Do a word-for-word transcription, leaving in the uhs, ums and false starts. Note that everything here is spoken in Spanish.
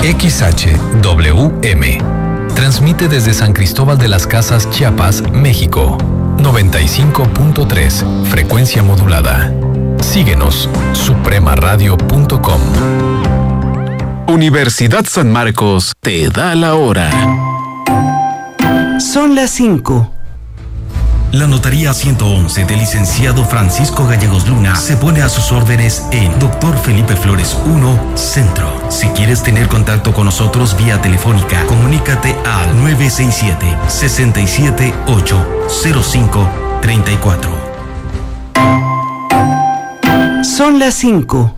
X H W M. Transmite desde San Cristóbal de las Casas, Chiapas, México. noventa y cinco punto tres, frecuencia modulada. Síguenos, suprema radio punto com. Universidad San Marcos te da la hora. Son las cinco. La Notaría ciento once del licenciado Francisco Gallegos Luna se pone a sus órdenes en Doctor Felipe Flores uno, Centro. Si quieres tener contacto con nosotros vía telefónica, comunícate al nueve seis siete, seis siete ocho, cero cinco tres cuatro. Son las cinco.